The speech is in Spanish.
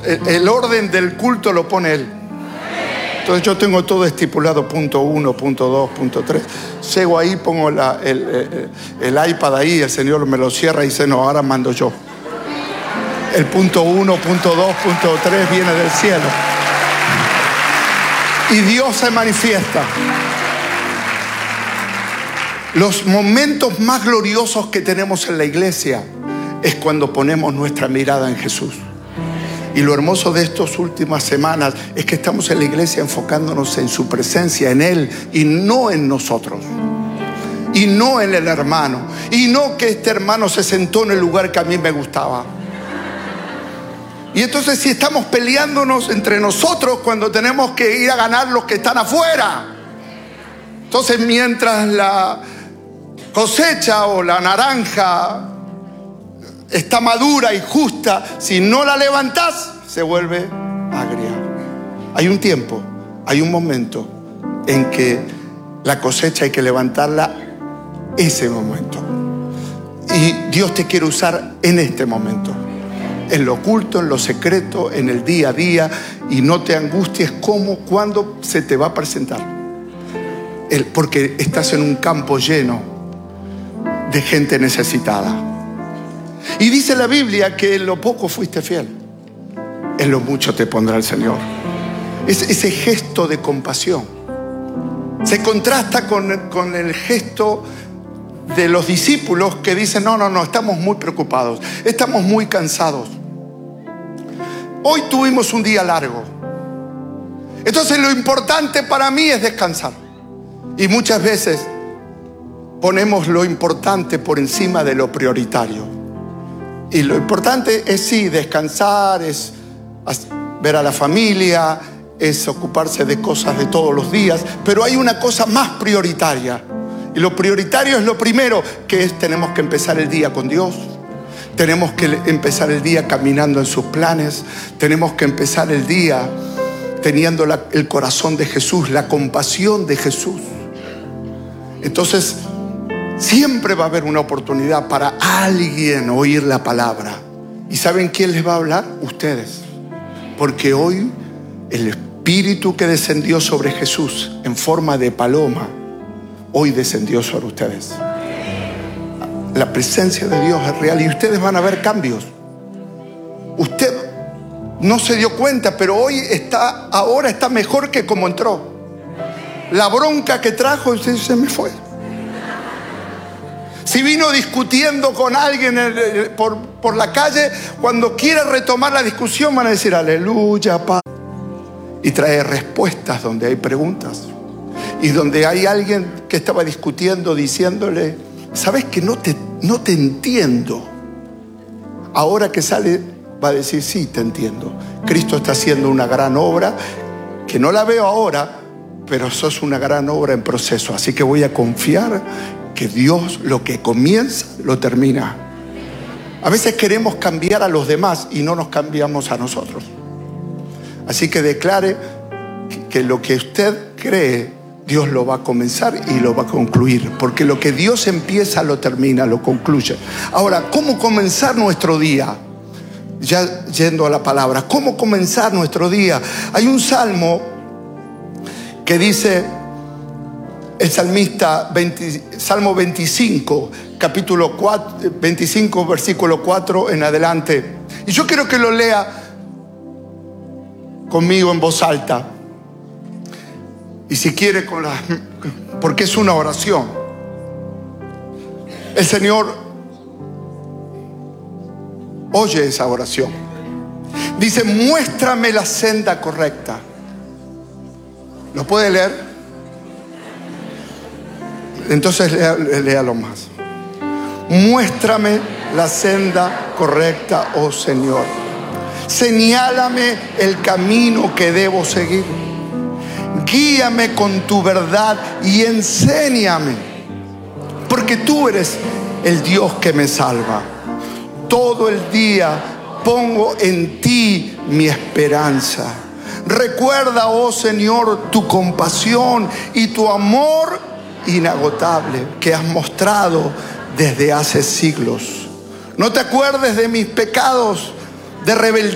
el orden del culto lo pone Él. Entonces yo tengo todo estipulado, punto 1, punto 2, punto 3. Llego ahí, pongo el iPad ahí, el Señor me lo cierra y dice, no, ahora mando yo. El punto 1, punto 2, punto 3 viene del cielo. Y Dios se manifiesta. Los momentos más gloriosos que tenemos en la iglesia es cuando ponemos nuestra mirada en Jesús. Y lo hermoso de estas últimas semanas es que estamos en la iglesia enfocándonos en su presencia, en Él, y no en nosotros. Y no en el hermano. Y no que este hermano se sentó en el lugar que a mí me gustaba. Y entonces si estamos peleándonos entre nosotros cuando tenemos que ir a ganar los que están afuera. Entonces mientras la cosecha o la naranja está madura y justa, si no la levantás, se vuelve agria. Hay un tiempo, hay un momento en que la cosecha hay que levantarla, ese momento. Y Dios te quiere usar en este momento, en lo oculto, en lo secreto, en el día a día. Y no te angusties cuándo se te va a presentar. Porque estás en un campo lleno de gente necesitada. Y dice la Biblia que en lo poco fuiste fiel, en lo mucho te pondrá el Señor. Ese gesto de compasión se contrasta con el gesto de los discípulos que dicen, no, estamos muy preocupados, estamos muy cansados. Hoy tuvimos un día largo. Entonces lo importante para mí es descansar. Y muchas veces ponemos lo importante por encima de lo prioritario. Y lo importante es sí, descansar, es ver a la familia, es ocuparse de cosas de todos los días. Pero hay una cosa más prioritaria. Y lo prioritario es lo primero, que es tenemos que empezar el día con Dios. Tenemos que empezar el día caminando en sus planes. Tenemos que empezar el día teniendo el corazón de Jesús, la compasión de Jesús. Entonces, siempre va a haber una oportunidad para alguien oír la palabra. ¿Y saben quién les va a hablar? Ustedes. Porque hoy el Espíritu que descendió sobre Jesús en forma de paloma, hoy descendió sobre ustedes. La presencia de Dios es real y ustedes van a ver cambios. Usted no se dio cuenta, pero ahora está mejor que como entró. La bronca que trajo se me fue. Si vino discutiendo con alguien por la calle, cuando quiere retomar la discusión van a decir aleluya, Padre. Y trae respuestas donde hay preguntas. Y donde hay alguien que estaba discutiendo, diciéndole, ¿sabes que no te entiendo? Ahora que sale va a decir, sí, te entiendo. Cristo está haciendo una gran obra que no la veo ahora, pero eso es una gran obra en proceso. Así que voy a confiar que Dios lo que comienza, lo termina. A veces queremos cambiar a los demás y no nos cambiamos a nosotros. Así que declare que lo que usted cree, Dios lo va a comenzar y lo va a concluir. Porque lo que Dios empieza, lo termina, lo concluye. Ahora, ¿cómo comenzar nuestro día? Ya yendo a la palabra, ¿cómo comenzar nuestro día? Hay un salmo que dice, el salmista, Salmo 25, capítulo 4, 25, versículo 4 en adelante. Y yo quiero que lo lea conmigo en voz alta. Y si quiere porque es una oración. El Señor oye esa oración. Dice, muéstrame la senda correcta. ¿Lo puede leer? Entonces léalo más. Muéstrame la senda correcta, oh Señor. Señálame el camino que debo seguir. Guíame con tu verdad y enséñame, porque tú eres el Dios que me salva. Todo el día pongo en ti mi esperanza. Recuerda, oh Señor, tu compasión y tu amor inagotable que has mostrado desde hace siglos. No te acuerdes de mis pecados de rebeldía